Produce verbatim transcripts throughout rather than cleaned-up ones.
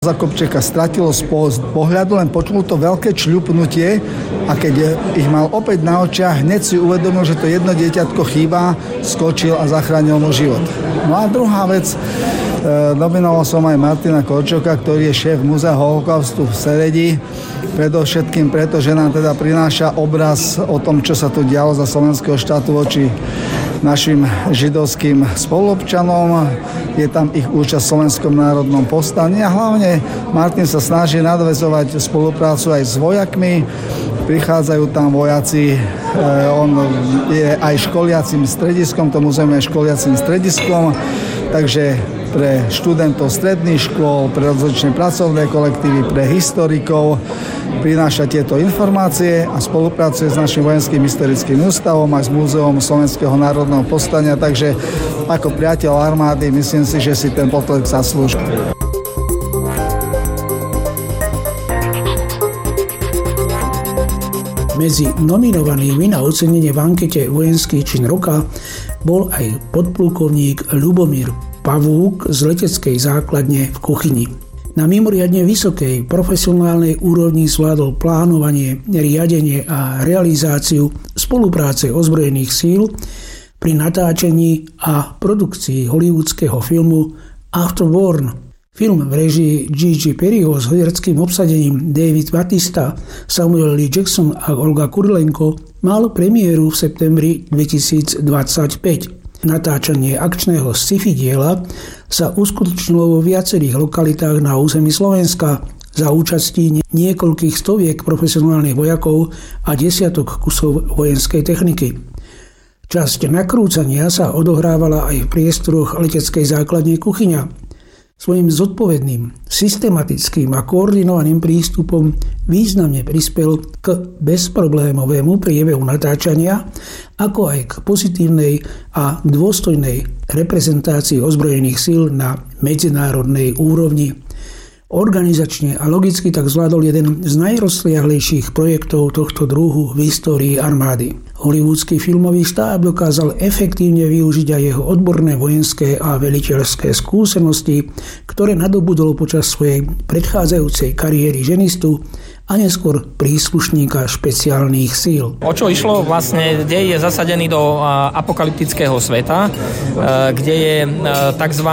Zakopčeka stratilo z pohľadu, len počul to veľké čľupnutie a keď ich mal opäť na očiach, hneď si uvedomil, že to jedno dieťatko chýba, skočil a zachránil mu život. No a druhá vec, e, nominoval som aj Martina Korčoka, ktorý je šéf Múzea holokaustu v Seredi, predovšetkým preto, že nám teda prináša obraz o tom, čo sa tu dialo za slovenského štátu voči našim židovským spoluobčanom. Je tam ich účasť v Slovenskom národnom povstaní a hlavne Martin sa snaží nadväzovať spoluprácu aj s vojakmi. Prichádzajú tam vojaci, on je aj školiacím strediskom, to muzeum je školiacím strediskom, takže pre študentov stredných škôl, pre rozličné pracovné kolektívy, pre historikov prináša tieto informácie a spolupracuje s našim vojenským historickým ústavom aj s Múzeom Slovenského národného povstania, takže ako priateľ armády myslím si, že si ten potlesk zaslúži. Medzi nominovanými na ocenenie v ankete Vojenský čin roka bol aj podplukovník Ľubomír Pavúk z leteckej základne v Kuchyni. Na mimoriadne vysokej profesionálnej úrovni zvládol plánovanie, riadenie a realizáciu spolupráce ozbrojených síl pri natáčení a produkcii hollywoodského filmu Afterburn. Film v režii G G Perryho s hereckým obsadením David Batista, Samuel L. Jackson a Olga Kurilenko mal premiéru v septembri dvetisícdvadsaťpäť. Natáčanie akčného sci-fi diela sa uskutočnilo vo viacerých lokalitách na území Slovenska za účastí niekoľkých stoviek profesionálnych vojakov a desiatok kusov vojenskej techniky. Časť nakrúcania sa odohrávala aj v priestoroch leteckej základne Kuchyňa. Svojím zodpovedným, systematickým a koordinovaným prístupom významne prispel k bezproblémovému priebehu natáčania, ako aj k pozitívnej a dôstojnej reprezentácii ozbrojených síl na medzinárodnej úrovni. Organizačne a logicky tak zvládol jeden z najrozsiahlejších projektov tohto druhu v histórii armády. Hollywoodský filmový štáb dokázal efektívne využiť aj jeho odborné vojenské a veliteľské skúsenosti, ktoré nadobudol počas svojej predchádzajúcej kariéry ženistu a neskôr príslušníka špeciálnych síl. O čo išlo? Vlastne dej je zasadený do apokalyptického sveta, kde je tzv.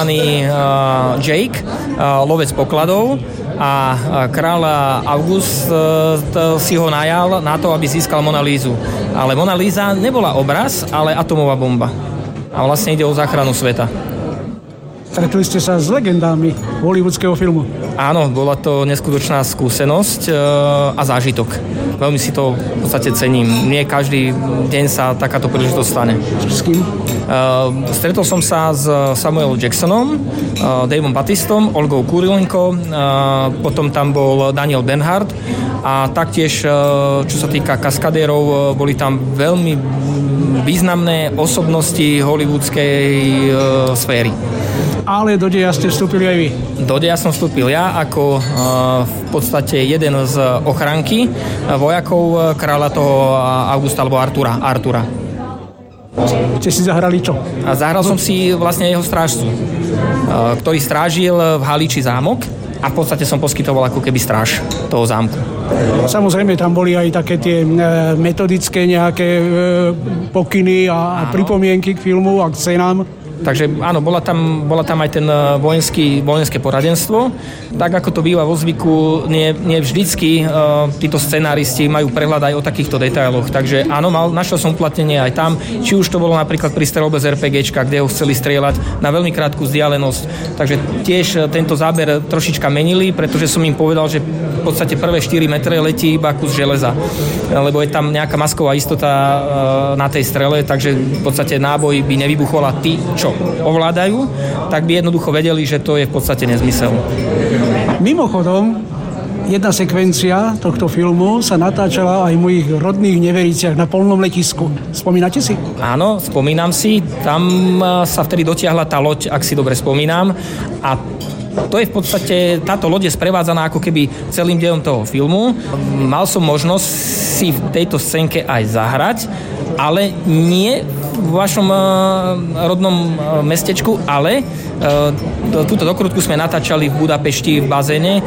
Jake, lovec pokladov, a kráľ August si ho najal na to, aby získal Mona Lízu. Ale Mona Líza nebola obraz, ale atomová bomba. A vlastne ide o záchranu sveta. Stretli ste sa s legendami hollywoodského filmu. Áno, bola to neskutočná skúsenosť a zážitok. Veľmi si to v podstate cením. Nie každý deň sa takáto príležitosť stane. S kým? Uh, stretol som sa s Samuelom Jacksonom, uh, Davom Batistom, Olgou Kurilenko, uh, potom tam bol Daniel Bernhardt a taktiež, uh, čo sa týka kaskadérov, uh, boli tam veľmi významné osobnosti hollywoodskej uh, sféry. Ale do deja ste vstúpili aj vy? Do deja som vstúpil ja ako uh, v podstate jeden z ochranky uh, vojakov kráľa toho Augusta alebo Artura. Artura. Ste si zahrali čo? A zahral som si vlastne jeho strážcu, uh, ktorý strážil v Haliči zámok a v podstate som poskytoval ako keby stráž toho zámku. Samozrejme, tam boli aj také tie metodické nejaké pokyny a áno. Pripomienky k filmu a k scénám. Takže áno, bola tam, bola tam aj ten vojenský, vojenské poradenstvo. Tak ako to býva vo zvyku, nie, nie vždycky uh, títo scenáristi majú prehľad aj o takýchto detailoch. Takže áno, mal, našiel som uplatnenie aj tam. Či už to bolo napríklad pri streľbe z RPGčka, kde ho chceli strieľať na veľmi krátku vzdialenosť. Takže tiež tento záber trošička menili, pretože som im povedal, že v podstate prvé štyri metre letí iba kus železa. Lebo je tam nejaká masková istota uh, na tej strele, takže v podstate náboj by nevybuchol a tí, čo ovládajú, tak by jednoducho vedeli, že to je v podstate nezmysel. Mimochodom, jedna sekvencia tohto filmu sa natáčala aj v mojich rodných Nevericiach na polnom letisku. Spomínate si? Áno, spomínam si. Tam sa vtedy dotiahla tá loď, ak si dobre spomínam. A to je v podstate, táto loď je sprevádzaná ako keby celým dejom toho filmu. Mal som možnosť si v tejto scénke aj zahrať, ale nie v vašom rodnom mestečku, ale túto dokrutku sme natáčali v Budapešti v bazéne